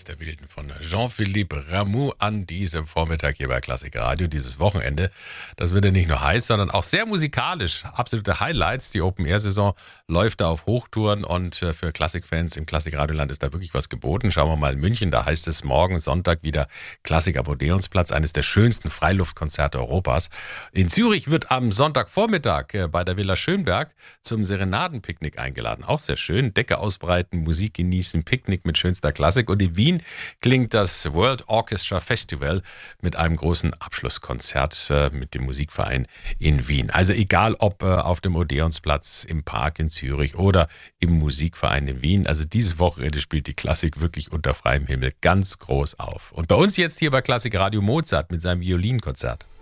Tanz der Wilden von Jean-Philippe Rameau an diesem Vormittag hier bei Klassik Radio. Dieses Wochenende, das wird ja nicht nur heiß, sondern auch sehr musikalisch. Absolute Highlights. Die Open-Air-Saison läuft da auf Hochtouren und für Klassikfans im Klassik-Radioland ist da wirklich was geboten. Schauen wir mal in München, da heißt es morgen Sonntag wieder Klassik am Odeonsplatz, eines der schönsten Freiluftkonzerte Europas. In Zürich wird am Sonntagvormittag bei der Villa Schönberg zum Serenadenpicknick eingeladen. Auch sehr schön. Decke ausbreiten, Musik genießen, Picknick mit schönster Klassik. Und in Wien klingt das World Orchestra Festival mit einem großen Abschlusskonzert mit dem Musikverein in Wien. Also egal ob auf dem Odeonsplatz, im Park in Zürich oder im Musikverein in Wien. Also dieses Wochenende spielt die Klassik wirklich unter freiem Himmel ganz groß auf. Und bei uns jetzt hier bei Klassik Radio Mozart mit seinem Violinkonzert.